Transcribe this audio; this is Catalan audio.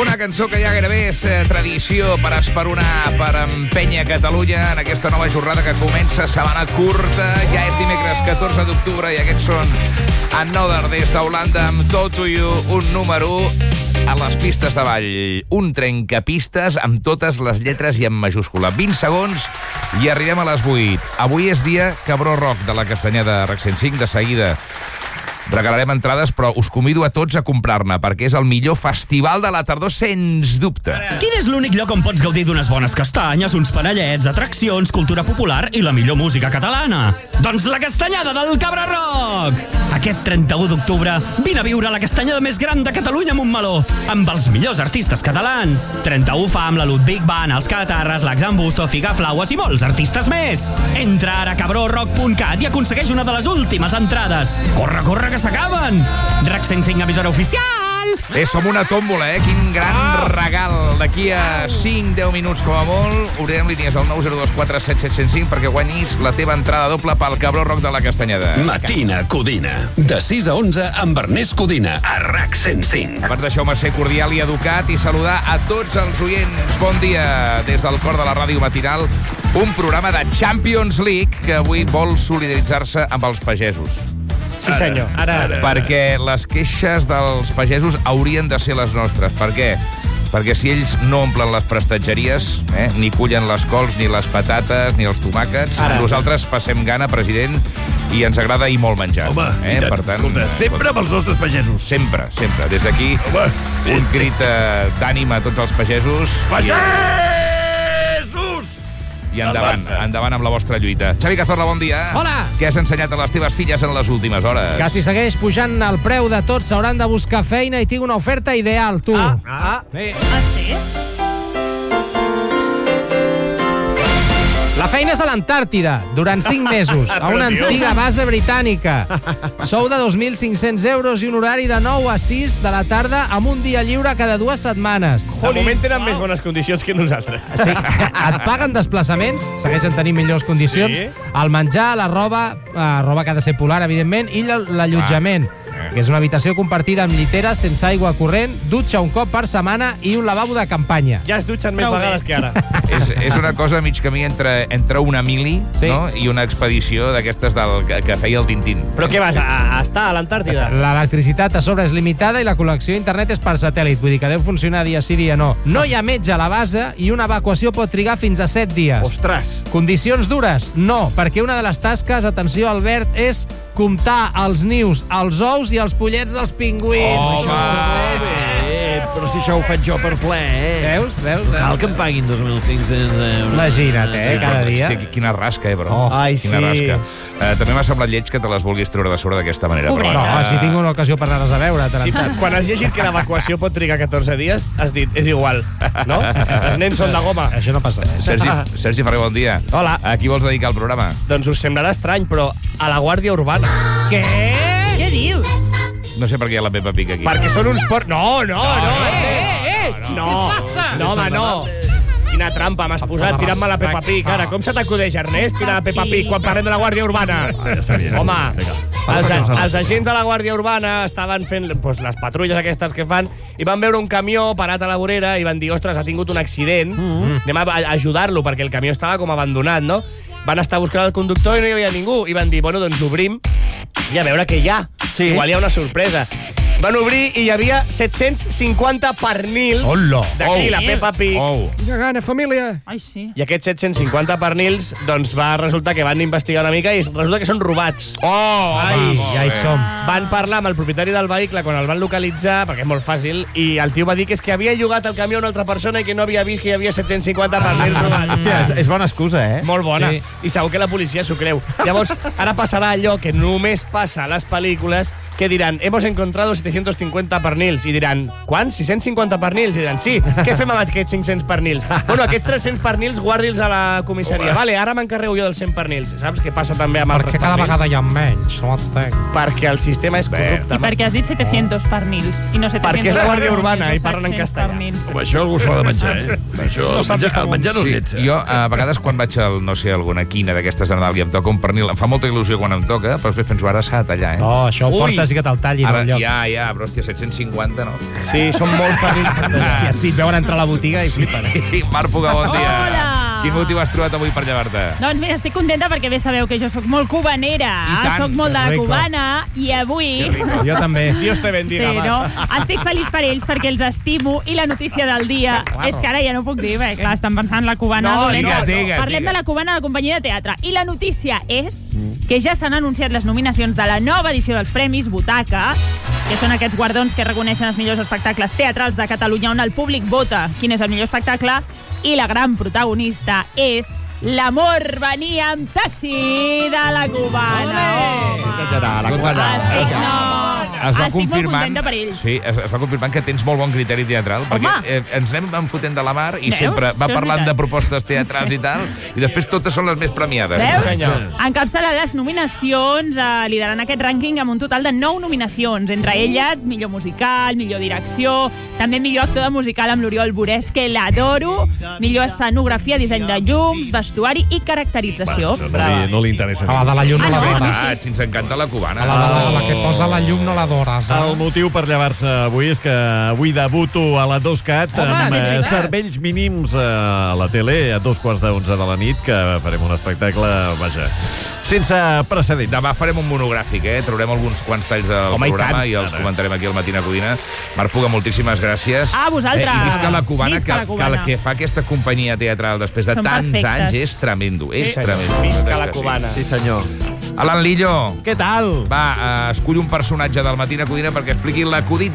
Una cançó que ja gairebé és tradició per esperonar, per empènyer Catalunya en aquesta nova jornada que comença, setmana curta. Ja és dimecres 14 d'octubre i aquests són Another des d'Holanda amb Talk to You, un número 1 a les pistes de ball. Un trencapistes amb totes les lletres i en majúscula. 20 segons i arribem a les 8. Avui és dia Cabró Rock de la Castanyada RAC 105. De seguida regalarem entrades, però us convido a tots a comprar-ne, perquè és el millor festival de la tardor, sens dubte. Quin és l'únic lloc on pots gaudir d'unes bones castanyes, uns panellets, atraccions, cultura popular i la millor música catalana? Doncs la Castanyada del Cabra Rock! Aquest 31 d'octubre, vine a viure la castanyada més gran de Catalunya amb un meló, amb els millors artistes catalans. 31 fa amb la Ludwig Band, els Catarres, l'Axambusto, Figaflaues i molts artistes més. Entra ara a cabrorock.cat i aconsegueix una de les últimes entrades. Corre, corre, que s'acaben! RAC 105, emissora oficial! Som una tòmbola, Quin gran regal. D'aquí a 5-10 minuts com a molt obrirem línies al 902477105 perquè guanyis la teva entrada doble pel Cabró Rock de la Castanyada. Matina Codina, de 6 a 11 amb Ernest Codina, a RAC 105. A part deixeu-me ser cordial i educat i saludar a tots els oients. Bon dia des del cor de la ràdio matinal, un programa de Champions League que avui vol solidaritzar-se amb els pagesos. Sí, senyor. Ara. Perquè les queixes dels pagesos haurien de ser les nostres. Per què? Perquè si ells no omplen les prestatgeries, ni cullen les cols, ni les patates, ni els tomàquets, nosaltres passem gana, president, i ens agrada i molt menjar. Home, per tant, escolta, sempre amb els nostres pagesos. Sempre, sempre. Des d'aquí, un crit d'ànim a tots els pagesos. Pagesos! I endavant, endavant amb la vostra lluita. Xavi Cazorla, bon dia. Hola. Què has ensenyat a les teves filles en les últimes hores? Que si segueix pujant el preu de tot s'hauran de buscar feina i tinc una oferta ideal, tu. Sí. Sí? La feina és a l'Antàrtida, durant 5 mesos, a una antiga base britànica. Sou de 2.500 euros i un horari de 9 a 6 de la tarda amb un dia lliure cada 2 setmanes. De moment tenen més bones condicions que nosaltres. Sí, et paguen desplaçaments, segueixen tenint millors condicions, el menjar, la roba que ha de ser polar, evidentment, i l'allotjament, que és una habitació compartida amb lliteres, sense aigua corrent, dutxa un cop per setmana i un lavabo de campanya. Ja es dutxen més vegades que ara. És una cosa a mig camí entre una mili, no? I una expedició d'aquestes que feia el Tintín. Però què vas, a estar a l'Antàrtida? L'electricitat a sobre és limitada i la connexió a internet és per satèl·lit, vull dir que deu funcionar dia sí, dia no. No hi ha metge a la base i una evacuació pot trigar fins a 7 dies. Ostres! Condicions dures? No, perquè una de les tasques, atenció Albert, és comptar els nius, els ous i els pollets dels pingüins. Però si això ho faig jo per ple, Veus? Cal que em paguin 2.500 euros. Imagina't, cada dia. Hòstia, quina rasca, bro. Ai, quina rasca. També m'ha semblat lleig que te les vulguis treure de sobre d'aquesta manera. No, si tinc una ocasió per anar-les a veure. Quan has llegit que l'evacuació pot trigar 14 dies, has dit, és igual, no? Els nens són de goma. Això no passa res. Sergi Ferrer, bon dia. Hola. A qui vols dedicar el programa? Doncs us semblarà estrany, però a la Guàrdia Urbana. Què? Què dius? No sé per què hi ha la Peppa Pig aquí. Perquè són uns porcs... No! Què passa? No, home, no. Quina trampa m'has posat tirant-me la Peppa Pig, ara. Com se t'acudeix, Ernest, tirar la Peppa Pig quan parlem de la Guàrdia Urbana? Home, els agents de la Guàrdia Urbana estaven fent les patrulles aquestes que fan i van veure un camió parat a la vorera i van dir, ostres, ha tingut un accident, anem a ajudar-lo perquè el camió estava com abandonat, no? Van estar buscant el conductor i no hi havia ningú i van dir, bueno, doncs obrim i a veure què hi ha. Igual hi ha una sorpresa. Van obrir i hi havia 750 pernils d'aquí, la Peppa Pig. Quina gana, família. Ai, sí. I aquests 750 pernils, doncs va resultar que van investigar una mica i resulta que són robats. Ja hi som. Van parlar amb el propietari del vehicle quan el van localitzar, perquè és molt fàcil, i el tio va dir que és que havia llogat el camió a una altra persona i que no havia vist que hi havia 750 pernils robats. Hòstia, és bona excusa, Molt bona. Sí. I segur que la policia s'ho creu. Llavors, ara passarà allò que només passa a les pel·lícules, que diran, hemos encontrado 750 pernils. I diran, quants? 650 pernils? I diran, sí. Què fem amb aquests 500 pernils? Bueno, aquests 300 pernils guardi'ls a la comissaria. Vale, ara m'encarrego jo dels 100 pernils. Saps què passa també amb altres pernils? Perquè cada vegada hi ha menys, no entenc. Perquè el sistema és corrupte. I perquè has dit 700 pernils i no 700 perquè és la Guàrdia Urbana i parlen en castellà. Home, això algú s'ho ha de menjar, El menjar no és net. Jo, a vegades, quan vaig a, no sé, alguna quina d'aquestes de Nadal i em toca un pernil, em fa molta il·lusió quan em toca, però després penso, ara s'ha de tallar, No, això ho portes sí que te'l tallin Ara, al lloc. ja, però hòstia, 750, no? Sí, són molts per dir. Hòstia, sí, et veuen entrar a la botiga i flipen. Marc Puga, bon dia. Hola. Quin motiu has trobat avui per llevar-te? Doncs mira, estic contenta perquè bé sabeu que jo sóc molt cubanera. I tant. Sóc molt de la Rico. cubana i avui... Jo també. Dios te bendiga, Sí, no? Estic feliç per ells perquè els estimo i la notícia del dia és que ara ja no puc dir, perquè clar, estan pensant la cubana No, dolenta. digues. Parlem de la cubana de la companyia de teatre. I la notícia és que ja s'han anunciat les nominacions de la nova edició dels Premis Butaca, que són aquests guardons que reconeixen els millors espectacles teatrals de Catalunya, on el públic vota quin és el millor espectacle, i la gran protagonista és L'amor venia amb taxi de la cubana. Exagerar, la cubana. Es va Estic molt confirmant, contenta per ells. sí, es va confirmant que tens molt bon criteri teatral, perquè ens anem enfotent de la Mar i Veus? sempre va Això és parlant veritat. de propostes teatrals i tal, i després totes són les més premiades. Veus? senyor. Encapçala les nominacions, liderant aquest rànquing amb un total de 9 nominacions, entre elles millor musical, millor direcció, també millor actor de musical amb l'Oriol Borès, que l'adoro, millor escenografia, disseny de llums, vestuari i caracterització. No li interessa. A la de la llum no la no, veus. Ah, si ens encanta la cubana. La que posa la llum no l'adores. El motiu per llevar-se avui és que avui debuto a la 2CAT amb és veritat. serveis mínims a la tele a 2:45 de la nit, que farem un espectacle, vaja, sense precedents. Demà farem un monogràfic, Traurem alguns quants talls del Home, i programa tant. i els comentarem aquí al Matina Codina. Marc Puga, moltíssimes gràcies. A vosaltres. I visca la cubana, Visca la cubana. que el que fa aquesta companyia teatral després de Són tants perfectes. anys és tremendo. És Sí, tremendo. visca la cubana. Sí, senyor. Alan Lillo, Què tal? va, escull un personatge del Matina Codina perquè expliqui l'acudit